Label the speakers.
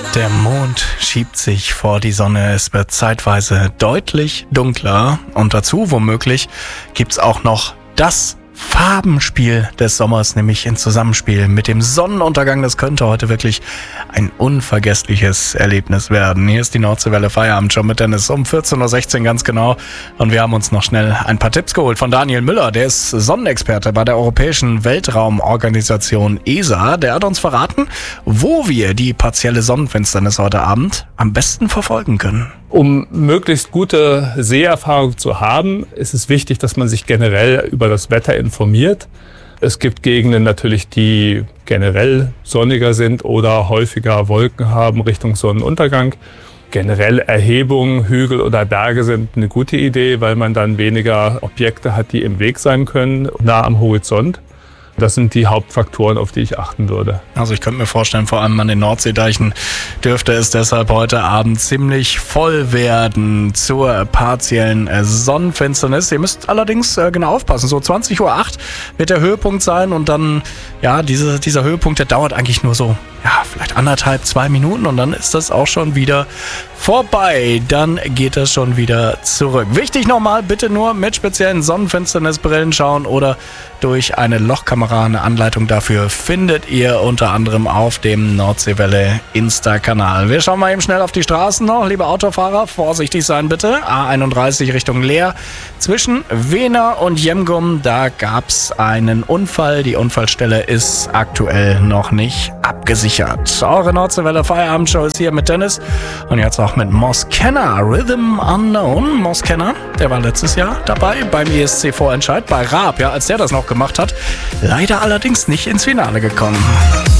Speaker 1: Der Mond schiebt sich vor die Sonne, es wird zeitweise deutlich dunkler und dazu womöglich gibt's auch noch das Farbenspiel des Sommers, nämlich in Zusammenspiel mit dem Sonnenuntergang. Das könnte heute wirklich ein unvergessliches Erlebnis werden. Hier ist die Nordseewelle Feierabendshow mit Dennis um 14.16 Uhr ganz genau. Und wir haben uns noch schnell ein paar Tipps geholt von Daniel Müller. Der ist Sonnenexperte bei der Europäischen Weltraumorganisation ESA. Der hat uns verraten, wo wir die partielle Sonnenfinsternis heute Abend am besten verfolgen können.
Speaker 2: Um möglichst gute Seherfahrung zu haben, ist es wichtig, dass man sich generell über das Wetter informiert. Es gibt Gegenden natürlich, die generell sonniger sind oder häufiger Wolken haben Richtung Sonnenuntergang. Generell Erhebungen, Hügel oder Berge sind eine gute Idee, weil man dann weniger Objekte hat, die im Weg sein können, nah am Horizont. Das sind die Hauptfaktoren, auf die ich achten würde.
Speaker 1: Also ich könnte mir vorstellen, vor allem an den Nordseedeichen dürfte es deshalb heute Abend ziemlich voll werden zur partiellen Sonnenfinsternis. Ihr müsst allerdings genau aufpassen. So 20.08 Uhr wird der Höhepunkt sein und dann, ja, dieser Höhepunkt, der dauert eigentlich nur so, ja, vielleicht 1,5-2 Minuten und dann ist das auch schon wieder vorbei. Dann geht das schon wieder zurück. Wichtig nochmal, bitte nur mit speziellen Sonnenfinsternisbrillen schauen oder durch eine Lochkamera. Eine Anleitung dafür findet ihr unter anderem auf dem Nordseewelle Insta-Kanal. Wir schauen mal eben schnell auf die Straßen noch. Liebe Autofahrer, vorsichtig sein bitte. A31 Richtung Leer. Zwischen Wehna und Jemgum, da gab es einen Unfall. Die Unfallstelle ist aktuell noch nicht abgesichert. Eure Nordseewelle Feierabendshow ist hier mit Dennis und jetzt auch mit Moss Kenner, Rhythm Unknown. Moss Kenner, der war letztes Jahr dabei beim ESC-Vorentscheid bei Raab, ja, als der das noch gemacht hat. Leider allerdings nicht ins Finale gekommen.